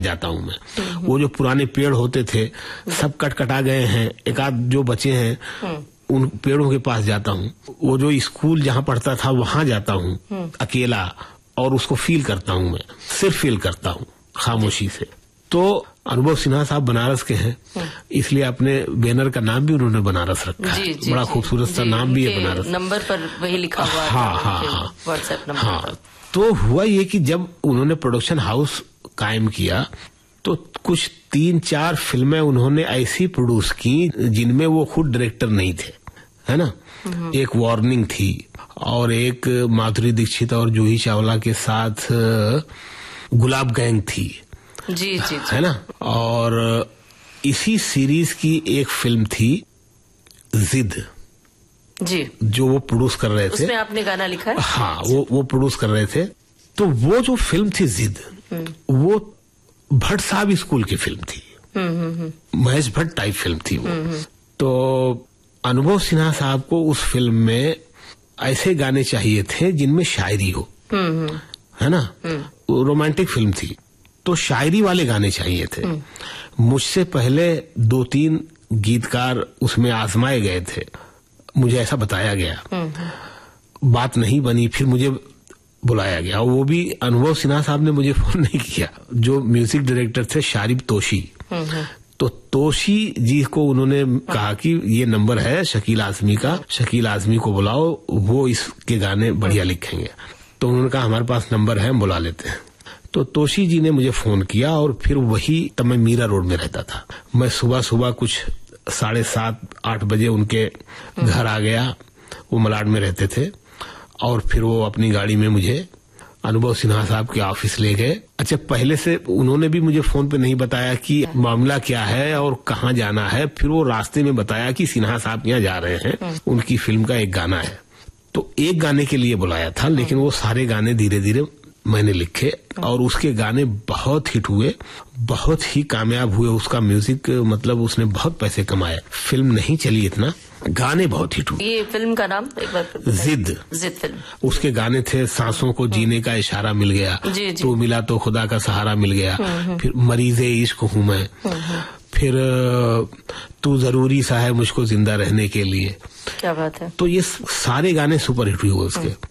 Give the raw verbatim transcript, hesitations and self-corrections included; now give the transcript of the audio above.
जाता हूँ मैं। वो जो पुराने पेड़ होते थे सब कट कटा गए हैं, एक आध जो बचे हैं उन पेड़ों के पास जाता हूँ। वो जो स्कूल जहाँ पढ़ता था वहां जाता हूँ अकेला, और उसको फील करता हूँ, मैं सिर्फ फील करता हूँ खामोशी से। तो अनुभव सिन्हा साहब बनारस के हैं, इसलिए अपने बैनर का नाम भी उन्होंने बनारस रखा है। बड़ा खूबसूरत सा नाम भी है बनारस। नंबर पर वही लिखा हुआ है। हाँ हाँ हाँ व्हाट्सएप नंबर। हाँ, तो हुआ ये कि जब उन्होंने प्रोडक्शन हाउस कायम किया तो कुछ तीन चार फिल्में उन्होंने ऐसी प्रोड्यूस की जिनमें वो खुद डायरेक्टर नहीं थे, है ना। एक वार्निंग थी और एक माधुरी दीक्षित और जूही चावला के साथ गुलाब गैंग थी। जी, जी, जी है ना। और इसी सीरीज की एक फिल्म थी जिद, जी, जो वो प्रोड्यूस कर रहे थे। उसमें आपने गाना लिखा है? हाँ, वो वो प्रोड्यूस कर रहे थे। तो वो जो फिल्म थी जिद, वो भट्ट साहब स्कूल की फिल्म थी, महेश भट्ट टाइप फिल्म थी वो। तो अनुभव सिन्हा साहब को उस फिल्म में ऐसे गाने चाहिए थे जिनमें शायरी हो, है ना। रोमांटिक फिल्म थी तो शायरी वाले गाने चाहिए थे। मुझसे पहले दो तीन गीतकार उसमें आजमाए गए थे, मुझे ऐसा बताया गया, बात नहीं बनी। फिर मुझे बुलाया गया, वो भी अनुभव सिन्हा साहब ने मुझे फोन नहीं किया। जो म्यूजिक डायरेक्टर थे शारिब तोशी, तो तोशी जी को उन्होंने कहा कि ये नंबर है शकील आजमी का, शकील आजमी को बुलाओ, वो इसके गाने बढ़िया लिखेंगे। तो उन्होंने कहा हमारे पास नंबर है, हम बुला लेते हैं। तो तोशी जी ने मुझे फोन किया और फिर वही, तब मैं मीरा रोड में रहता था, मैं सुबह सुबह कुछ साढ़े सात आठ बजे उनके घर आ गया। वो मलाड में रहते थे और फिर वो अपनी गाड़ी में मुझे अनुभव सिन्हा साहब के ऑफिस ले गए। अच्छा, पहले से उन्होंने भी मुझे फोन पे नहीं बताया कि मामला क्या है और कहाँ जाना है। फिर वो रास्ते में बताया कि सिन्हा साहब यहाँ जा रहे हैं, उनकी फिल्म का एक गाना है। तो एक गाने के लिए बुलाया था, लेकिन वो सारे गाने धीरे धीरे मैंने लिखे और उसके गाने बहुत हिट हुए, बहुत ही कामयाब हुए। उसका म्यूजिक मतलब उसने बहुत पैसे कमाए। फिल्म नहीं चली इतना, गाने बहुत हिट हुए। ये फिल्म का नाम एक बार? जिद। जिद फिल्म। उसके गाने थे सांसों को जीने का इशारा मिल गया, तू मिला तो खुदा का सहारा मिल गया, फिर मरीज़े इश्क हूँ मैं, फिर तू जरूरी सा है मुझको जिंदा रहने के लिए। क्या बात है। तो ये सारे गाने सुपर हिट हुए उसके।